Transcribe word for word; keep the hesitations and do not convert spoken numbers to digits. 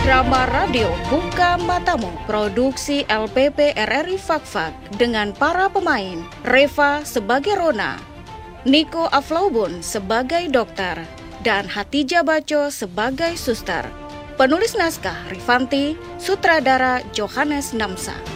Drama radio Buka Matamu, produksi L P P R R I Fakfak dengan para pemain Reva sebagai Rona, Niko Aflaubun sebagai dokter, dan Hatijah Baco sebagai suster. Penulis naskah Rifanti, sutradara Johannes Namsa.